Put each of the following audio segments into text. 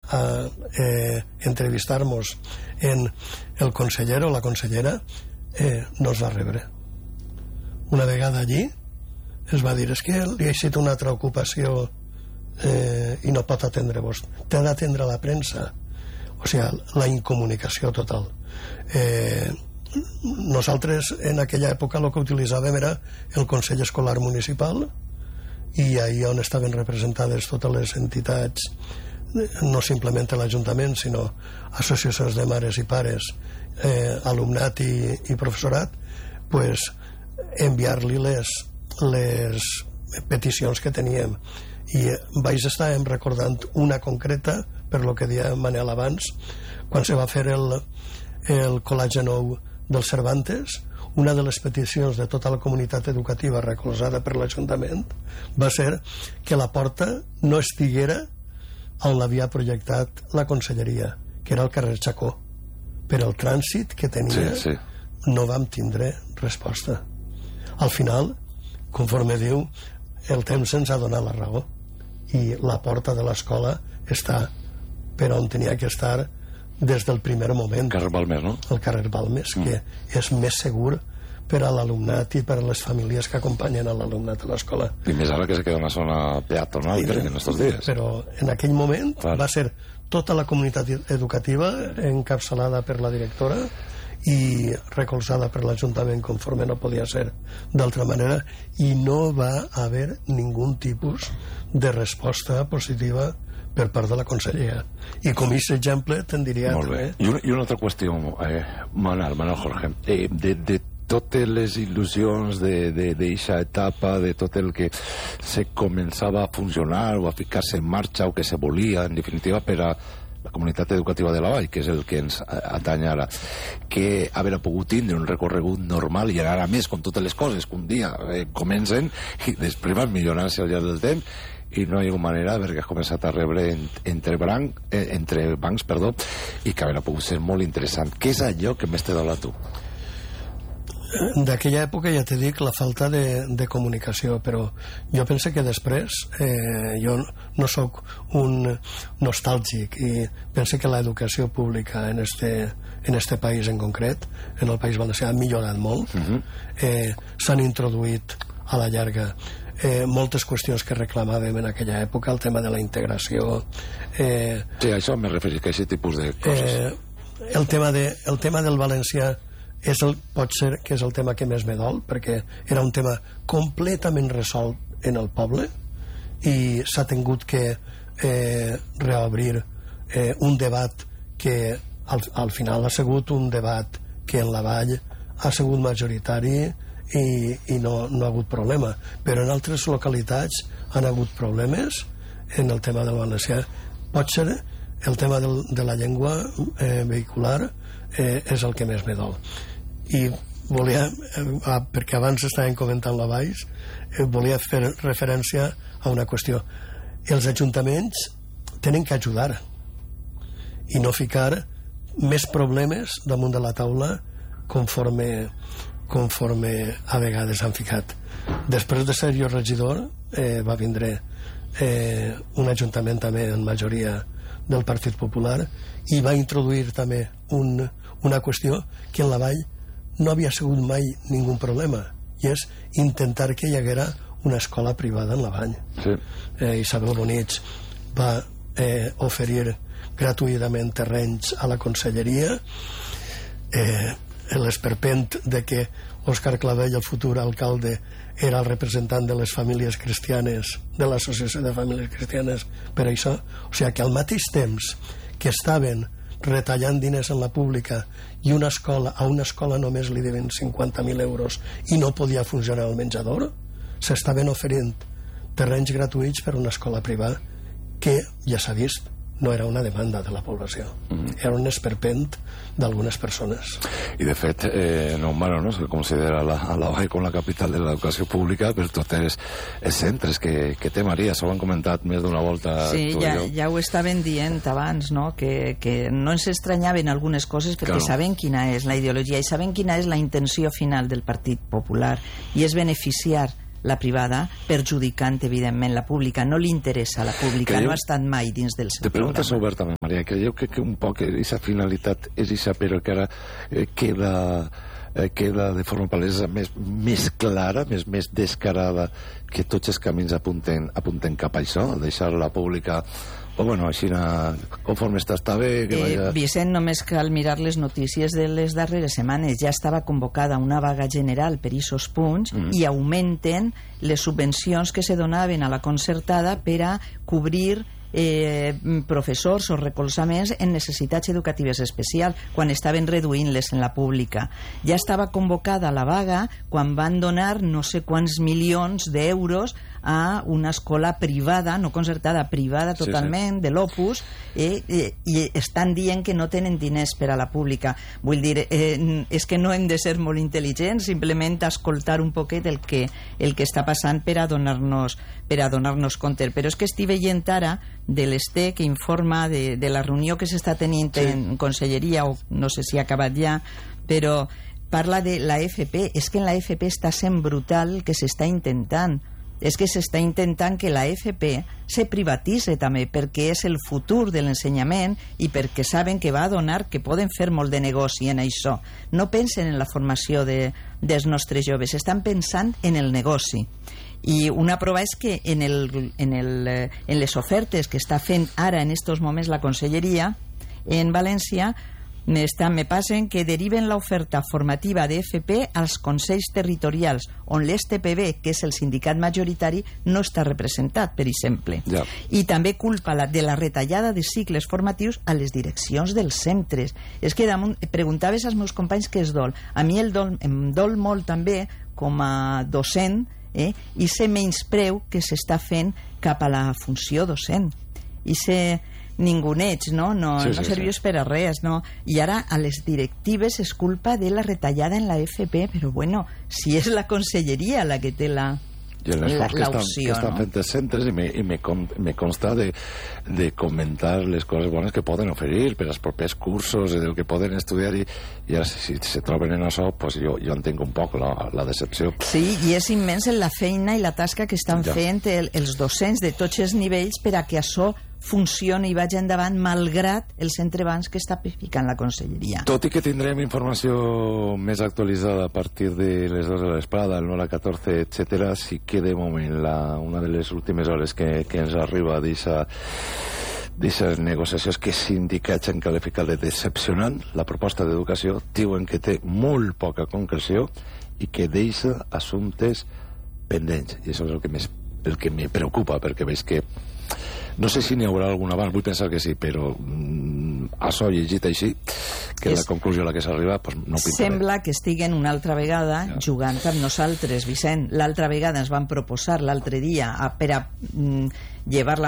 entrevistar-nos en el conseller o la consellera, no es va rebre. Una vegada allí es va dir, és que li ha sigut una altra ocupació i no pot atendre-vos, t'ha d'atendre la premsa. O sigui, la incomunicació total. Nosaltres en aquella època el que utilitzàvem era el Consell Escolar Municipal, i ahí on estaven representades totes les entitats, no simplement l'Ajuntament, sinó associacions de mares i pares, alumnat i professorat, pues enviar-li les peticions que teníem. I vaig estar recordant una concreta, per lo que deia Manel abans, quan se va fer el col·legi nou del Cervantes. Una de les peticions de tota la comunitat educativa recolzada per l'Ajuntament va ser que la porta no estiguera on l'havia projectat la conselleria, que era el carrer Chacó. Per el trànsit que tenia, no vam tindre resposta. Al final, conforme diu, el temps ens ha donat la raó, i la porta de l'escola està per on tenia que estar des del primer moment. Carrer Balmes, no? El carrer Balmes, que és més segur per a l'alumnat i per a les famílies que acompanyen a l'alumnat a l'escola. I més ara que se queda una zona peatonal, crec, en estos dies. Però en aquell moment va ser tota la comunitat educativa encapçalada per la directora i recolzada per l'Ajuntament conforme no podia ser d'altra manera, i no va haver ningú tipus de resposta positiva per part de la conselleria. I com aquest exemple te'n diria... Molt bé. I una altra qüestió, Manel Jorge, de totes les il·lusions d'aquesta etapa, de tot el que se començava a funcionar o a ficar-se en marxa o que se volia, en definitiva, per a la comunitat educativa de la Vall, que és el que ens atany ara, que haver pogut tindre un recorregut normal, i ara més com totes les coses que un dia comencen i després van millorant-se al llarg del temps, i no hi ha manera perquè has començat a rebre entre bancs, i que haver pogut ser molt interessant. Què és allò que més te dona a tu? D'aquella època ja t'he dit la falta de comunicació, però jo penso que després jo no sóc un nostàlgic, i penso que l'educació pública en este país en concret, en el País Valencià, ha millorat molt. S'han introduït a la llarga moltes qüestions que reclamàvem en aquella època, el tema de la integració. Sí, això me refereix a aquest tipus de coses. El tema del valencià pot ser que és el tema que més me dol, perquè era un tema completament resolt en el poble, i s'ha tingut que reobrir un debat que al final ha sigut un debat que en la Vall ha sigut majoritari i no ha hagut problema, però en altres localitats han hagut problemes en el tema del valencià. Pot ser el tema de la llengua vehicular és el que més me dol. I volia, perquè abans estaven comentant la Valls, volia fer referència a una qüestió. Els ajuntaments tenen que ajudar i no ficar més problemes damunt de la taula conforme a vegades han ficat. Després de ser jo regidor, va vindre un ajuntament també en majoria del Partit Popular, i va introduir també una qüestió que en la Vall no havia sigut mai ningú problema, i és intentar que hi haguera una escola privada en la Vall. Isabel Bonich va oferir gratuïtament terrenys a la conselleria, l'esperpent de que Òscar Clavell, el futur alcalde, era el representant de les famílies cristianes, de l'Associació de Famílies Cristianes, per això. O sigui que al mateix temps que estaven retallant diners en la pública i a una escola només li deven 50.000 euros i no podia funcionar el menjador, s'estaven oferint terrenys gratuïts per a una escola privada que, ja s'ha vist, no era una demanda de la població, era un esperpent d'algunes persones. I de fet, no se considera a la Vall com la capital de l'educació pública per tots els centres que té Maria, s'ho han comentat més d'una volta. Sí, ja ho estaven dient abans, no? Que no ens estranyaven algunes coses perquè saben quina és la ideologia i saben quina és la intenció final del Partit Popular, i és beneficiar la privada, perjudicant evidentment la pública. No li interessa a la pública, no ha estat mai dins del seu programa. Te preguntes obertament, Maria, creieu que un poc aquesta finalitat és aquesta, però que ara queda de forma palesa més clara, més descarada, que tots els camins apunten cap a això, deixar la pública... O bueno, així conforme està bé... Vicent, només cal mirar les notícies de les darreres setmanes. Ja estava convocada una vaga general per aquests punts i augmenten les subvencions que se donaven a la concertada per a cobrir professors o recolzaments en necessitats educatives especials quan estaven reduint-les en la pública. Ja estava convocada la vaga quan van donar no sé quants milions d'euros a una escola privada, no concertada, privada totalment, de l'Opus, i estan dient que no tenen diners per a la pública. Vull dir, és que no hem de ser molt intel·ligents, simplement escoltar un poquet el que està passant per a donar-nos compte. Però és que estic veient ara de l'ESTE que informa de la reunió que s'està tenint en Conselleria, o no sé si ha acabat ja, però parla de la FP. És que en la FP està sent brutal el que s'està intentant. És que s'està intentant que la FP se privatitze també, perquè és el futur de l'ensenyament i perquè saben que va a donar, que poden fer molt de negoci en això. No pensen en la formació dels nostres joves, estan pensant en el negoci. I una prova és que en les ofertes que està fent ara en estos moments la Conselleria en València me passen que deriven l'oferta formativa d'FP als consells territorials on l'STPB, que és el sindicat majoritari, no està representat, per exemple. Ja. I també culpa de la retallada de cicles formatius a les direccions dels centres. És que preguntaves als meus companys què és dol. A mi em dol molt també, com a docent, i ser menyspreu que s'està fent cap a la funció docent. I ser ninguneig, no servius per a res, no? I ara a les directives es culpa de la retallada en la FP, però bueno, si és la Conselleria la que té l'opció, que estan fent els centres, i me consta de comentar les coses bones que poden oferir per als propers cursos, del que poden estudiar, i ara si se troben en això, pues jo entenc un poc la decepció. Sí, i és immens la feina i la tasca que estan fent els docents de tots els nivells per a que això funciona i vagi endavant, malgrat els entrebancs que està ficant la Conselleria. Tot i que tindrem informació més actualitzada a partir de les 2 de la vesprada, el 9 a 14, etc., sí que de moment una de les últimes hores que ens arriba d'aquestes negociacions que sindicats han qualificat de decepcionant, la proposta d'educació diuen que té molt poca concreció i que deixa assumptes pendents, i això és el que me preocupa, perquè veig que no sé si n'hi haurà algun abans, vull pensar que sí, però això llegit així, que la conclusió a la que s'arriba, pues no pinta sembla bé. Que estiguen una altra vegada jugant amb nosaltres, Vicent. L'altra vegada ens van proposar l'altre dia per a llevar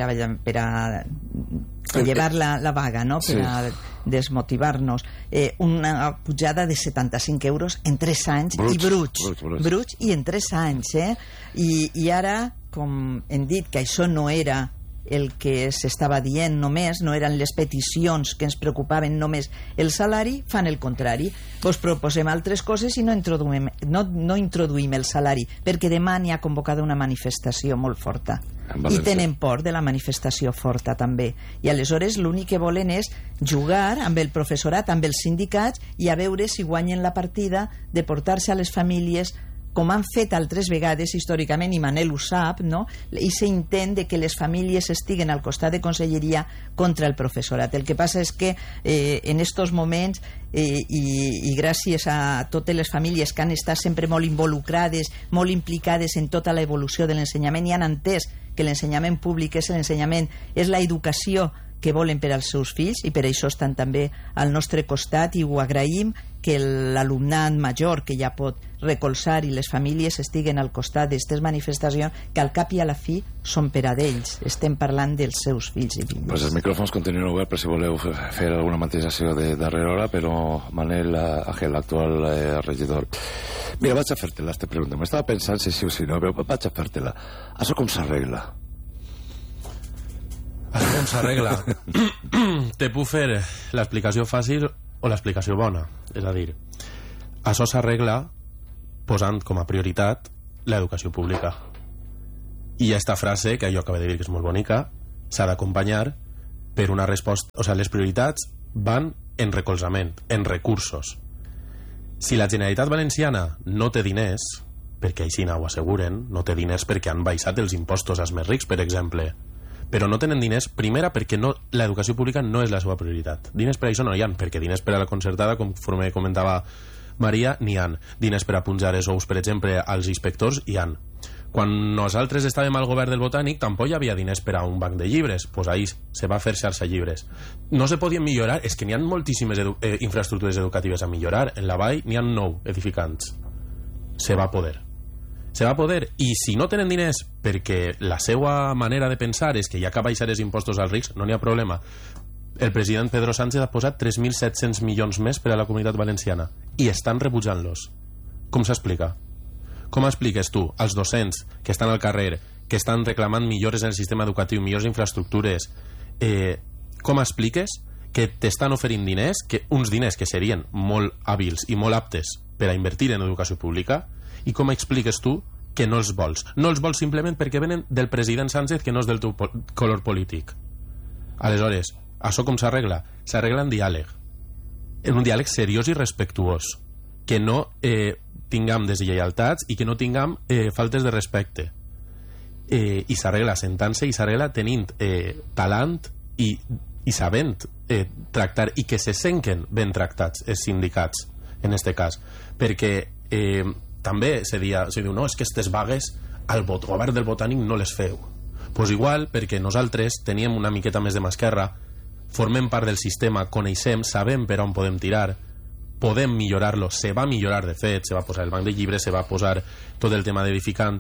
la vaga, no? Per a desmotivar-nos, una pujada de 75 euros en 3 anys, i bruts i en 3 anys, i ara, com hem dit que això no era el que s'estava dient només, no eren les peticions que ens preocupaven només el salari, fan el contrari. Vos proposem altres coses i no introduïm el salari, perquè demà n'hi ha convocada una manifestació molt forta. I tenen por de la manifestació forta també. I aleshores l'únic que volen és jugar amb el professorat, amb els sindicats, i a veure si guanyen la partida de portar-se a les famílies, com han fet altres vegades històricament, i Manel ho sap, no? I s'intent de que les famílies estiguen al costat de Conselleria contra el professorat. El que passa és que en estos moments, i gràcies a totes les famílies que han estat sempre molt involucrades, molt implicades en tota l'evolució de l'ensenyament, i han entès que l'ensenyament públic és l'ensenyament, és l'educació que volen per als seus fills, i per això estan també al nostre costat, i ho agraïm que l'alumnat major que ja pot recolzar i les famílies estiguen al costat d'aquestes manifestacions, que al cap i a la fi són per a d'ells. Estem parlant dels seus fills i filles. Pues els micròfons continuen oberts per si voleu fer alguna matisació de darrera hora, però Manel Ángel, actual regidor, mira, vaig a fer-te-la aquesta pregunta. M'estava pensant si sí o si no, però vaig a fer-te-la. Això com s'arregla? Això com s'arregla? Te puc fer l'explicació fàcil o l'explicació bona. És a dir, això s'arregla posant com a prioritat l'educació pública. I aquesta frase, que jo acabo de dir que és molt bonica, s'ha d'acompanyar per una resposta... O sigui, les prioritats van en recolzament, en recursos. Si la Generalitat Valenciana no té diners, perquè així ho asseguren, no té diners perquè han baixat els impostos als més rics, per exemple, però no tenen diners, primera, perquè l'educació pública no és la seva prioritat. Diners per això no hi ha, perquè diners per a la concertada, conforme comentava Maria, n'hi ha. Diners per a punjar els ous, per exemple, als inspectors, hi ha. Quan nosaltres estàvem al govern del Botànic tampoc hi havia diners per a un banc de llibres, doncs ahí se va fer xarxa llibres. No se podien millorar, és que n'hi ha moltíssimes infraestructures educatives a millorar. En la vall n'hi ha 9 edificants. Se va poder, i si no tenen diners perquè la seva manera de pensar és que hi ha que baixar els impostos als rics, no n'hi ha problema. El president Pedro Sánchez ha posat 3.700 milions més per a la Comunitat Valenciana i estan rebutjant-los. Com s'explica? Com expliques tu als docents que estan al carrer, que estan reclamant millores en el sistema educatiu, millors infraestructures, com expliques que t'estan oferint diners, uns diners que serien molt hàbils i molt aptes per a invertir en educació pública, i com expliques tu que no els vols? No els vols simplement perquè venen del president Sánchez, que no és del teu color polític. Aleshores, això com s'arregla? S'arregla en diàleg. En un diàleg seriós i respectuós. Que no tinguem deslleialtats i que no tinguem faltes de respecte. I s'arregla sentant-se i s'arregla tenint talent i sabent tractar, i que se senten ben tractats els sindicats, en este cas. Perquè també se diu, no, és que aquestes vagues al govern del Botànic no les feu. Doncs igual, perquè nosaltres teníem una miqueta més de mà esquerra, formem part del sistema, coneixem, sabem per on podem tirar, podem millorar-lo, se va millorar de fet, se va posar el banc de llibres, se va posar tot el tema d'edificant,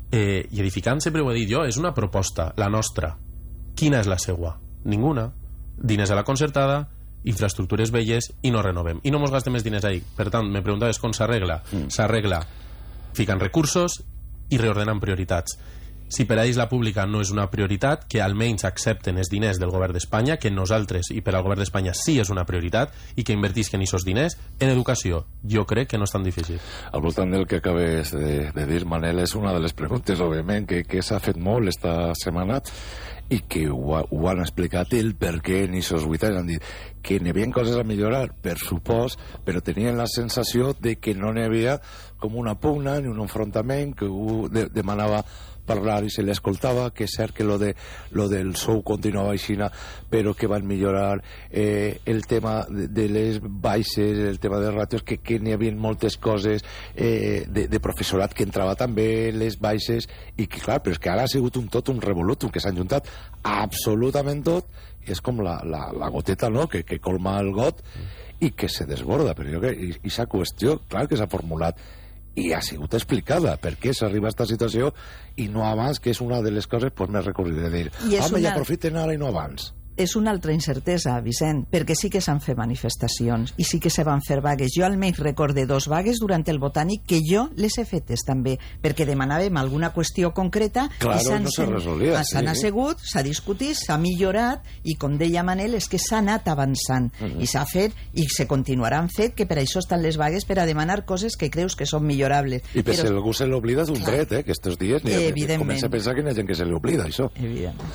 i edificant sempre ho he dit jo, és una proposta, la nostra. Quina és la seua? Ninguna. Diners a la concertada, infraestructures velles i no renovem. I no mos gastem més diners ahí. Per tant, me preguntaves com s'arregla. S'arregla ficant recursos i reordenant prioritats. Si per a ells la pública no és una prioritat, que almenys accepten els diners del govern d'Espanya, que nosaltres i per al govern d'Espanya sí és una prioritat, i que invertisquen aquests diners en educació. Jo crec que no és tan difícil. Al voltant del que acabes de dir, Manel, és una de les preguntes, òbviament, que s'ha fet molt esta setmana, i que ho han explicat el per què en aquests 8 anys han dit que n'hi havia coses a millorar, per supòs, però tenien la sensació de que no n'hi havia com una pugna ni un enfrontament, que algú demanava parlar i se li escoltava, que és cert que lo del sou continuava així, però que van millorar el tema de les baixes, el tema de ràtios, que n'hi havia moltes coses de professorat que entrava també, les baixes, i que clar, però és que ara ha sigut un revolutum, que s'han juntat absolutament tot, i és com la goteta, no?, que colma el got i que se desborda. Però jo crec que aquesta qüestió, clar que s'ha formulat i ha sigut explicada per què s'arriba a aquesta situació i no abans, que és una de les coses més recurrents de dir, home, ja aprofiten ara i no abans. És una altra incertesa, Vicent, perquè sí que s'han fet manifestacions i sí que se van fer vagues. Jo almenys recorde 2 vagues durant el Botànic que jo les he fetes també, perquè demanàvem alguna qüestió concreta, claro, i no se resolia, s'han assegut, s'ha discutit, s'ha millorat, i com deia Manel, és que s'ha anat avançant, i s'ha fet i se continuaran fet, que per això estan les vagues, per a demanar coses que creus que són millorables. I per si algú se l'oblida d'un dret, que estos dies comença a pensar que hi ha gent que se l'oblida, això. Evidentment.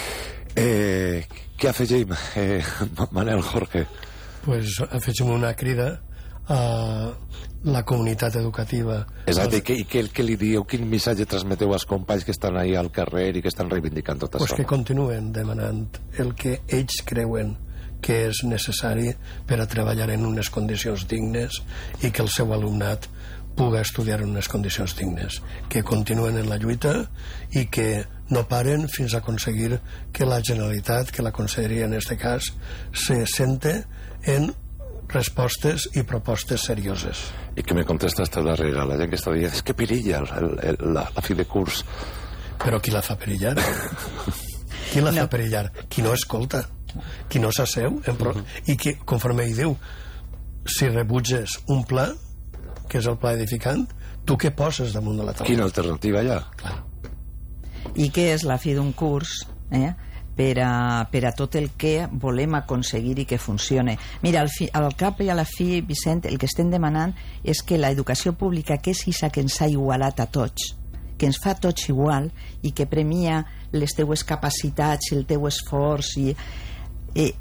Què afegim, Manel, Jorge? Pues afegim una crida a la comunitat educativa. Exacte, i què li dieu, quin missatge transmeteu als companys que estan ahí al carrer i que estan reivindicant tot això? Pues que continuen demanant el que ells creuen que és necessari per a treballar en unes condicions dignes i que el seu alumnat puga estudiar en unes condicions dignes, que continuen en la lluita i que no paren fins a aconseguir que la Generalitat, que la Conselleria en aquest cas, se sente en respostes i propostes serioses. I què me contesta esta darrere? La gent que està dient, és que perilla la fi de curs. Però qui la fa perillar? Qui la fa perillar? Qui no escolta, qui no s'asseu i que, conforme hi diu, si rebutges un pla, que és el pla edificant, tu què poses damunt de la taula? Quina alternativa hi ha? Clar. I què és la fi d'un curs per a tot el que volem aconseguir i que funcione? Mira, al cap i a la fi, Vicent, el que estem demanant és que l'educació pública, que és aquesta que ens ha igualat a tots, que ens fa tots igual i que premia les teues capacitats, el teu esforç i